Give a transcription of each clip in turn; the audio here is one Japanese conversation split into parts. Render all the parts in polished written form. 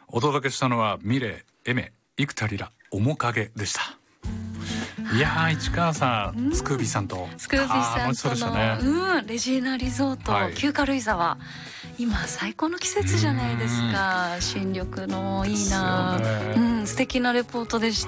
お届けしたのはミレ、エメ、幾田りら、面影でした。いやー、市川さん、スクービーさんとスクービーさんとの、レジーナリゾート、旧軽井沢、今最高の季節じゃないですか。新緑のいいな、素敵なレポートでした。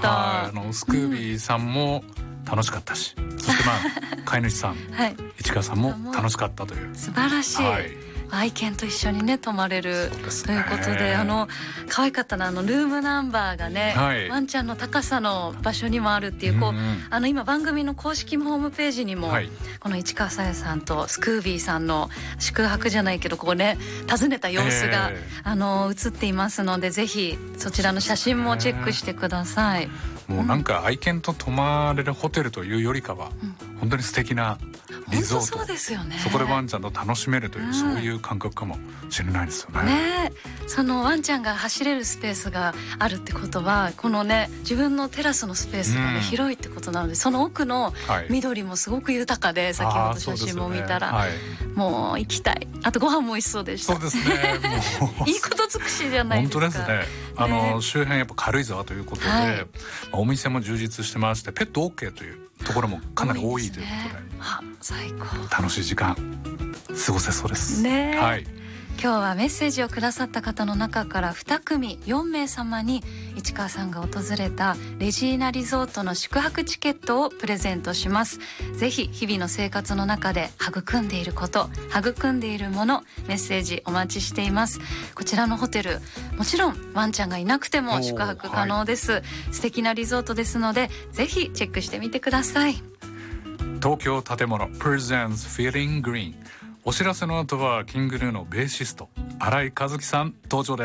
スクービーさんも楽しかったし、そして飼い主さん、市川さんも楽しかったという、 素晴らしい、愛犬と一緒にね泊まれるということで、可愛かったな、ルームナンバーがね、ワンちゃんの高さの場所にもあるっていう、今番組の公式ホームページにも、この市川紗椰さんとスクービーさんの宿泊じゃないけどこうね訪ねた様子が、映っていますので、ぜひそちらの写真もチェックしてください。 もうなんか愛犬と泊まれるホテルというよりかは、本当に素敵なリゾート、 そうですよね、 そこでワンちゃんと楽しめるという、そういう感覚かもしれないですよね。 そのワンちゃんが走れるスペースがあるってことは、このね自分のテラスのスペースが、広いってことなので、その奥の緑もすごく豊かで、先ほど写真も見たら、もう行きたい。あとご飯も美味しそうでした。 そうですね、もういいこと尽くしじゃないですか。 本当ですね。周辺やっぱ軽井沢ということで、お店も充実してまして、ペット OK というところもかなり多いということで、 最高、 楽しい時間過ごせそうですね。 今日はメッセージをくださった方の中から2組4名様に市川さんが訪れたレジーナリゾートの宿泊チケットをプレゼントします。ぜひ日々の生活の中で育んでいること、育んでいるもの、メッセージお待ちしています。こちらのホテル、もちろんワンちゃんがいなくても宿泊可能です。素敵なリゾートですので、ぜひチェックしてみてください。 東京建物 Presents Feeling Green。お知らせの後はキングルーのベーシスト新井和樹さん登場です。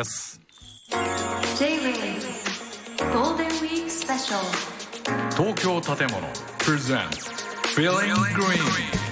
J-Wave Golden Week Special。 東京建物 Presents Feeling Green。